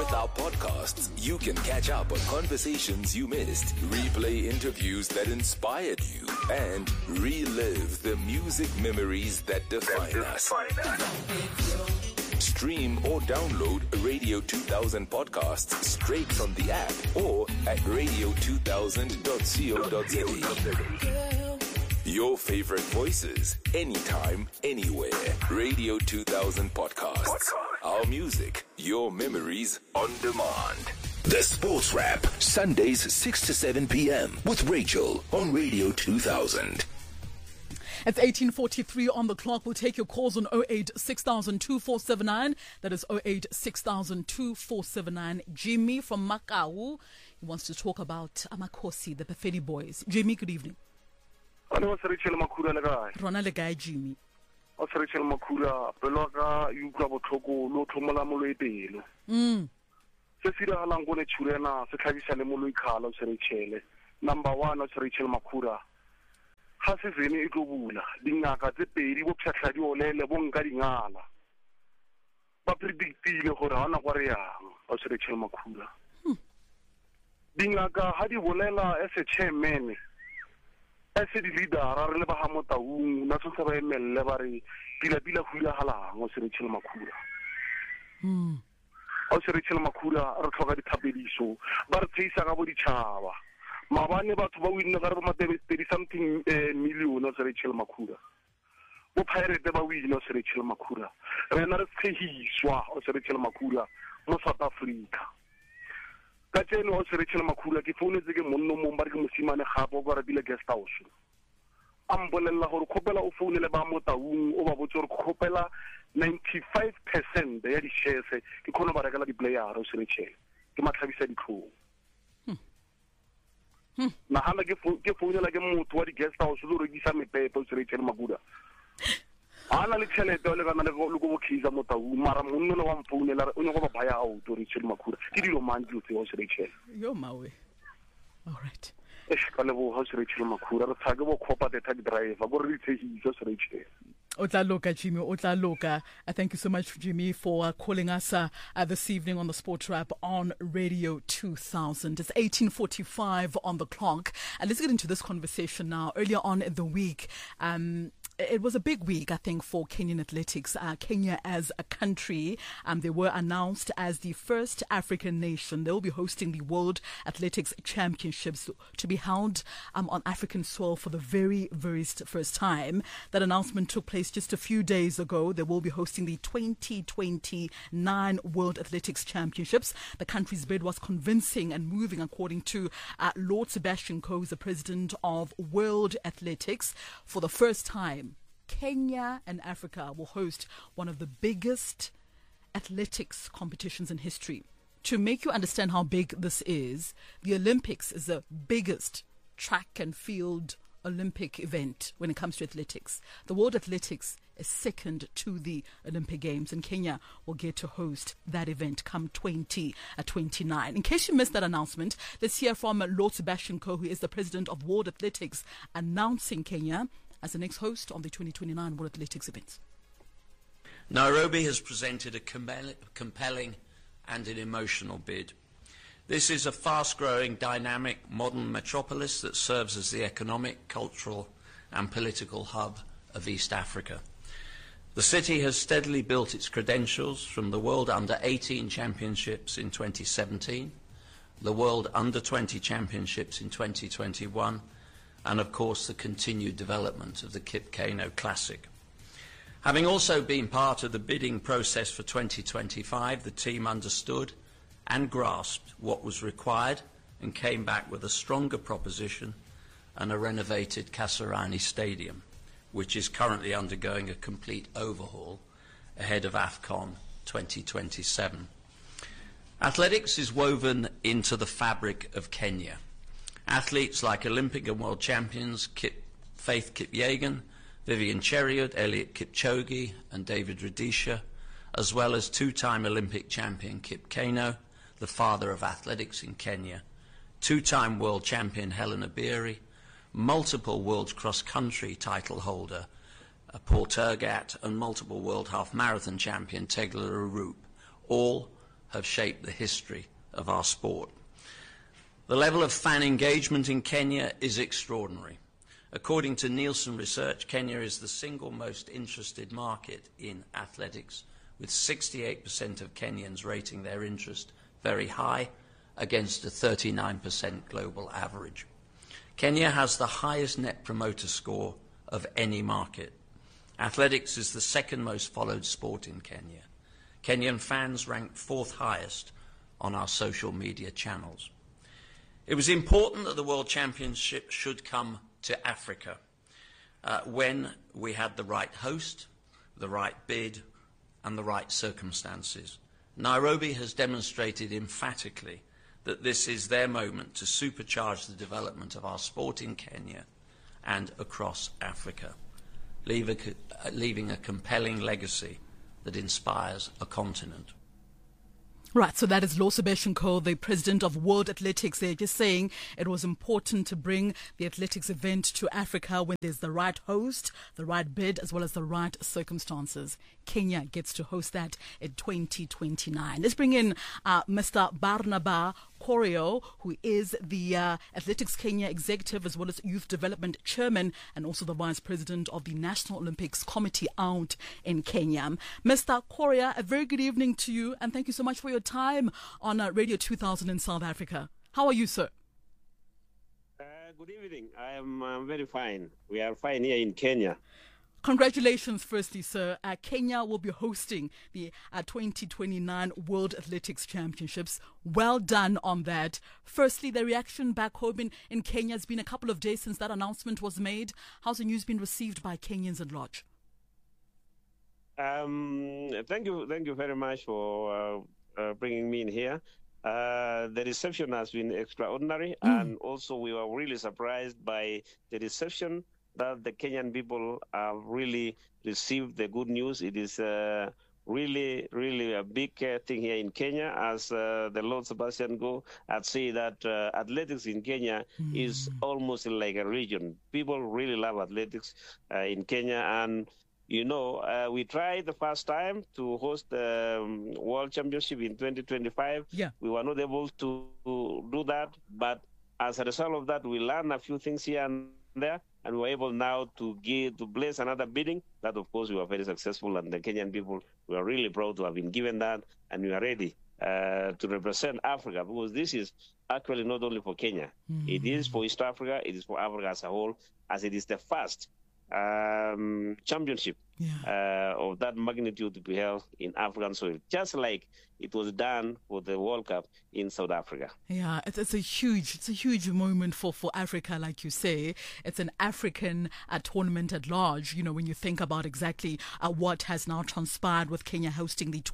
With our podcasts, you can catch up on conversations you missed, replay interviews that inspired you, and relive the music memories that define us. Stream or download Radio 2000 podcasts straight from the app or at radio2000.co.za. Your favorite voices, anytime, anywhere. Radio 2000 podcasts. Our music, your memories on demand. The Sports Wrap, Sundays 6 to 7 p.m. with Rachel on Radio 2000. It's 18:43 on the clock. We'll take your calls on 08 6000 2479. That is 08 6000 2479. Jimmy from Makau, he wants to talk about Amakhosi, the Bafedi boys. Jimmy, good evening. Ano Rachel Makura le gae. Rona le gae Jimmy. O Rachel Makura pelo ka yutlwa botlhoko lo thomola moloetelo. Se sira halang go le tshurena se tlhabisa le moloi khala o Rachel. Number 1 o Rachel Makura. Ha se zene e tlo bula dingaka tse pedi bo pšhatlhadi o lele bo nka dingala. Ba predictile gore ha ona go re yang o Rachel Makura. Dingaka ha di bolela as a chairman. Ese di leader re le ba ha motaung na tsosa ba emelle ba re pila hula halang o Rachel Makura. O Rachel Makura re tlhoka dithapediso ba re tseisa ka bo ditšhaba mabane batho ba winne ka re ba 30 something million o Rachel Makura bo pirate ba winne o Rachel Makura rena re tshehiswa o Rachel Makura mo South Africa ka tseno o Rachel Makura ke founetse ke monno mo ba re ke mosimane gapo go re bile guest house ambolella gore khopela o founele ba motaung o ba botse gore khopela 95% ya di shares ke khona ba rekela di player o Rachel ke matlhabisa ditlhong na hana ke founela ke motho wa di guest house lo rekisa mepepe o Rachel Makura ana le tšhelete o le kana le go bokhiza motaung mara monno le wa mfounela o ne go ba baya out o Rachel Makura ke dilo mantlo tse o Rachel yo mawe. All right. Ka le bo Rachel Makura re thake bo khopa the truck driver go re tshehiso Rachel. Otla Jimmy, Otla. Thank you so much, Jimmy, for calling us this evening on the Sports Wrap on Radio 2000. It's 18:45 on the clock. And let's get into this conversation now. Earlier on in the week, it was a big week, I think, for Kenyan athletics. Kenya as a country, they were announced as the first African nation. They will be hosting the World Athletics Championships to be held on African soil for the very, very first time. That announcement took place just a few days ago. They will be hosting the 2029 World Athletics Championships. The country's bid was convincing and moving, according to Lord Sebastian Coe, the president of World Athletics. For the first time, Kenya and Africa will host one of the biggest athletics competitions in history. To make you understand how big this is, the Olympics is the biggest track and field Olympic event when it comes to athletics. The World Athletics is second to the Olympic Games, and Kenya will get to host that event come 2029. In case you missed that announcement, let's hear from Lord Sebastian Coe, who is the president of World Athletics, announcing Kenya as the next host on the 2029 World Athletics events. Nairobi has presented a compelling and an emotional bid. This is a fast-growing, dynamic, modern metropolis that serves as the economic, cultural and political hub of East Africa. The city has steadily built its credentials from the World Under-18 Championships in 2017, the World Under-20 Championships in 2021, and of course the continued development of the Kip Keino Classic. Having also been part of the bidding process for 2025, the team understood and grasped what was required and came back with a stronger proposition and a renovated Kasarani Stadium, which is currently undergoing a complete overhaul ahead of AFCON 2027. Athletics is woven into the fabric of Kenya. Athletes like Olympic and world champions Faith Kipyegon, Vivian Cheruiyot, Eliud Kipchoge and David Rudisha, as well as two-time Olympic champion Kip Keino, the father of athletics in Kenya, two-time world champion Hellen Obiri, multiple world cross-country title holder Paul Tergat, and multiple world half-marathon champion Tegla Arup, all have shaped the history of our sport. The level of fan engagement in Kenya is extraordinary. According to Nielsen Research, Kenya is the single most interested market in athletics, with 68% of Kenyans rating their interest very high, against a 39% global average. Kenya has the highest net promoter score of any market. Athletics is the second most followed sport in Kenya. Kenyan fans ranked fourth highest on our social media channels. It was important that the World Championship should come to Africa when we had the right host, the right bid, and the right circumstances. Nairobi has demonstrated emphatically that this is their moment to supercharge the development of our sport in Kenya and across Africa, leaving a compelling legacy that inspires a continent. Right, so that is Lo Sebeshenko, the president of World Athletics. They're just saying it was important to bring the athletics event to Africa when there's the right host, the right bid, as well as the right circumstances. Kenya gets to host that in 2029. Let's bring in Mr. Barnaba Korio, who is the Athletics Kenya executive as well as youth development chairman and also the vice president of the National Olympics Committee out in Kenya. Mr. Korio, a very good evening to you and thank you so much for your time on Radio 2000 in South Africa. How are you, sir? Good evening. I am very fine. We are fine here in Kenya. Congratulations, firstly, sir. Kenya will be hosting the 2029 World Athletics Championships. Well done on that. Firstly, the reaction back home in Kenya has been a couple of days since that announcement was made. How's the news been received by Kenyans at large? Thank you very much for bringing me in here. The reception has been extraordinary, and also we were really surprised by the reception that the Kenyan people have really received the good news. It is really a big thing here in Kenya. As the Lord Sebastian Go, I'd say that athletics in Kenya is almost like a region. People really love athletics in Kenya, and you know, we tried the first time to host the World Championship in 2025. Yeah. We were not able to do that, but as a result of that, we learned a few things here and there, and we were able now to place another bidding. That, of course, we were very successful, and the Kenyan people were really proud to have been given that, and we are ready to represent Africa, because this is actually not only for Kenya. It is for East Africa, it is for Africa as a whole, as it is the first championship of that magnitude to be held in African soil, just like it was done for the World Cup in South Africa. Yeah, it's a huge moment for Africa, like you say. It's an African tournament at large, you know, when you think about exactly what has now transpired with Kenya hosting the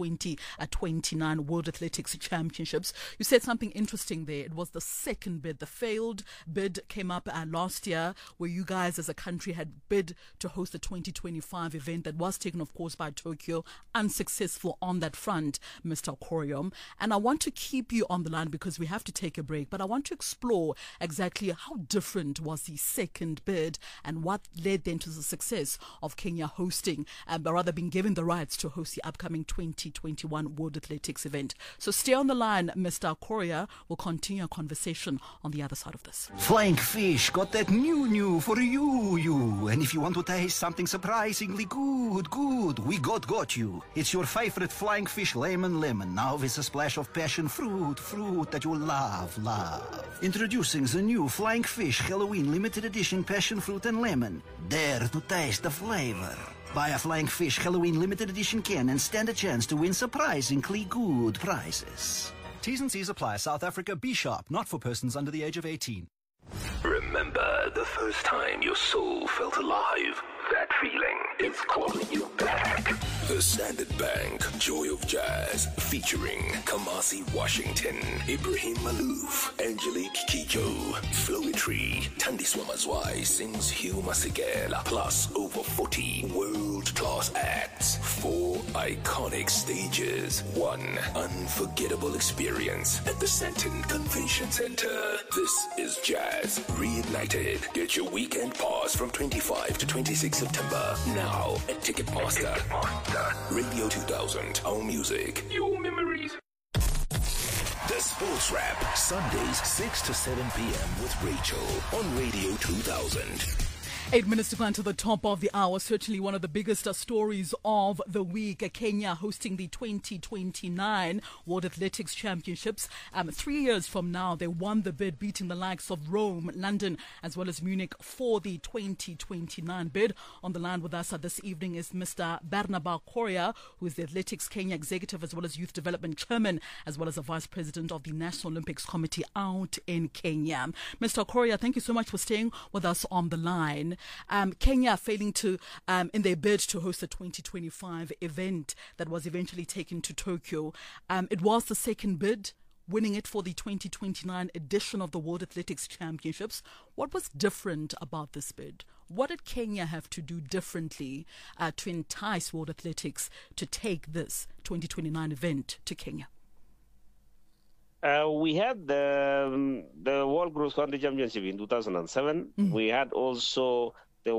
2029 World Athletics Championships. You said something interesting there. It was the second bid. The failed bid came up last year, where you guys as a country had bid to host the 2025 event that was taken, of course, by Tokyo. Unsuccessful on that front, Mr. Korio. And I want to keep you on the line because we have to take a break, but I want to explore exactly how different was the second bid and what led then to the success of Kenya hosting, but rather being given the rights to host the upcoming 2021 World Athletics event. So stay on the line, Mr. Korio. We'll continue our conversation on the other side of this. Flying Fish got that new for you. And if you want to taste something surprisingly good, we got you. It's your favorite Flying Fish lemon. Now with a splash of passion fruit that you love. Introducing the new Flying Fish Halloween limited edition passion fruit and lemon. Dare to taste the flavor. Buy a Flying Fish Halloween limited edition can and stand a chance to win surprisingly good prizes. T's and C's apply. South Africa, be sharp, not for persons under the age of 18. Remember the first time your soul felt alive? That feeling is calling you back. The Standard Bank Joy of Jazz, featuring Kamasi Washington, Ibrahim Malouf, Angelique Kidjo, Flowetry, Thandi Swamazwai sings Hugh Masekela, plus over 40 world-class acts, 4 iconic stages, 1 unforgettable experience at the Sandton Convention Center. This is Jazz Reignited. Get your weekend pass from 25 to 26 September, now at Ticketmaster. Radio 2000, our music, your memories. Sports Wrap, Sundays 6 to 7 p.m. with Rachel on Radio 2000. 8 minutes to go to the top of the hour. Certainly one of the biggest stories of the week. Kenya hosting the 2029 World Athletics Championships. 3 years from now, they won the bid, beating the likes of Rome, London, as well as Munich for the 2029 bid. On the line with us this evening is Mr. Barnaba Koria, who is the Athletics Kenya Executive, as well as Youth Development Chairman, as well as a Vice President of the National Olympics Committee out in Kenya. Mr. Koria, thank you so much for staying with us on the line. Kenya failing to, in their bid to host the 2025 event that was eventually taken to Tokyo. It was the second bid, winning it for the 2029 edition of the World Athletics Championships. What was different about this bid? What did Kenya have to do differently to entice World Athletics to take this 2029 event to Kenya? We had the World Cross Country Championship in 2007. We had also